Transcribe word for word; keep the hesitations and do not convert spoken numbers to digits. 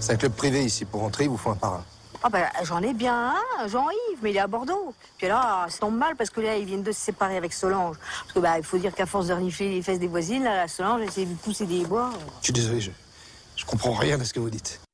C'est un club privé ici. Pour rentrer, il vous faut un parrain. Ah ben, j'en ai bien un, Jean-Yves, mais il est à Bordeaux. Puis là, ça tombe mal parce que là, ils viennent de se séparer avec Solange. Parce que bah, il faut dire qu'à force de renifler les fesses des voisines, là, la Solange, elle s'est pousser des bois. Je suis désolé, je, je comprends rien à ce que vous dites.